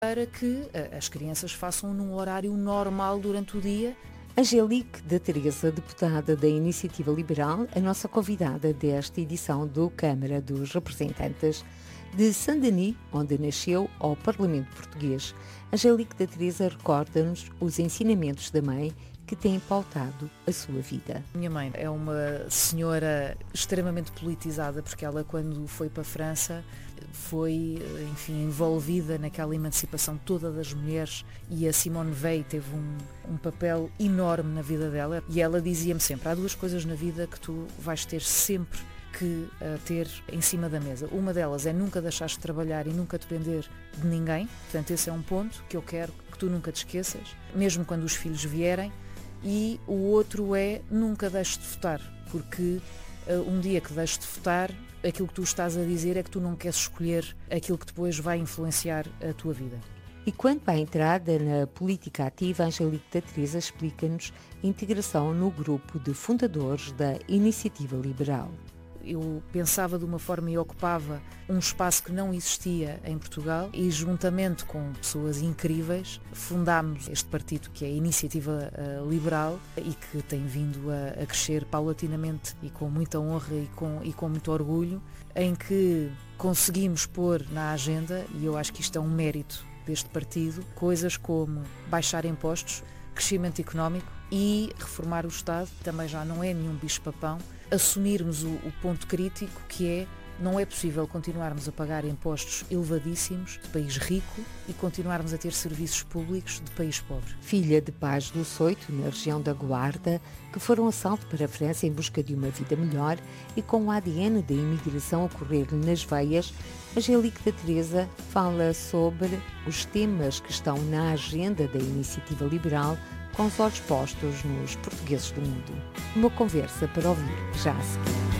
para que as crianças façam num horário normal durante o dia. Angélique da Teresa, deputada da Iniciativa Liberal, a nossa convidada desta edição do Câmara dos Representantes de Saint-Denis, onde nasceu, ao Parlamento Português. Angélique da Teresa recorda-nos os ensinamentos da mãe que têm pautado a sua vida. Minha mãe é uma senhora extremamente politizada, porque ela, quando foi para a França, foi, enfim, envolvida naquela emancipação toda das mulheres, e a Simone Weil teve um papel enorme na vida dela, e ela dizia-me sempre: há duas coisas na vida que tu vais ter sempre que ter em cima da mesa. Uma delas é nunca deixares de trabalhar e nunca depender de ninguém. Portanto, esse é um ponto que eu quero que tu nunca te esqueças, mesmo quando os filhos vierem. E o outro é: nunca deixes de votar, porque um dia que deixes de votar, aquilo que tu estás a dizer é que tu não queres escolher aquilo que depois vai influenciar a tua vida. E quanto à entrada na política ativa, Angélique da Teresa explica-nos a integração no grupo de fundadores da Iniciativa Liberal. Eu pensava de uma forma e ocupava um espaço que não existia em Portugal, e juntamente com pessoas incríveis fundámos este partido, que é a Iniciativa Liberal, e que tem vindo a crescer paulatinamente e com muita honra e com muito orgulho, em que conseguimos pôr na agenda, e eu acho que isto é um mérito deste partido, coisas como baixar impostos, crescimento económico e reformar o Estado. Também já não é nenhum bicho-papão assumirmos o ponto crítico, que é: não é possível continuarmos a pagar impostos elevadíssimos de país rico e continuarmos a ter serviços públicos de país pobre. Filha de pais do Soito, na região da Guarda, que foram a salto para a França em busca de uma vida melhor, e com o ADN da imigração a correr-lhe nas veias, Angélique da Teresa fala sobre os temas que estão na agenda da Iniciativa Liberal, com os olhos postos nos portugueses do mundo. Uma conversa para ouvir já a seguir.